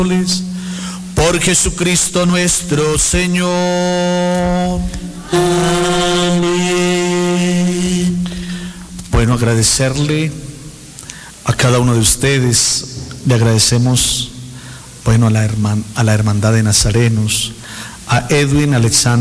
Por Jesucristo nuestro Señor. Amén. Bueno, agradecerle a cada uno de ustedes. Le agradecemos, bueno, a la hermandad de Nazarenos, a Edwin, Alexander.